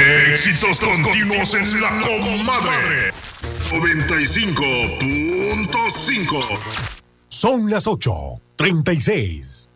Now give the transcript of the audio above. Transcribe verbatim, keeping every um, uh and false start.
Éxitos continuos en la comadre. noventa y cinco punto cinco. Son las ocho treinta y seis.